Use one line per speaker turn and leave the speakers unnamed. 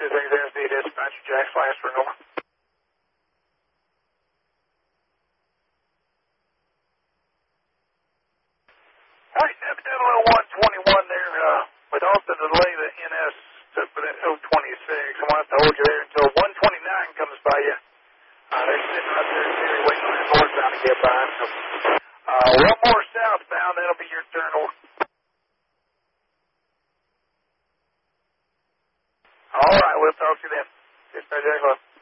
26SD dispatch, Jack Slash for Nova. All right, evidently 121 there, with all the delay the NS took for that 026. I'm going to have to hold you there until 129 comes by you. They're sitting right there, Terry, waiting on your northbound to get by. So, one more southbound, that'll be your turn over. All right, we'll talk to you then. Dispatch, Jack Slash.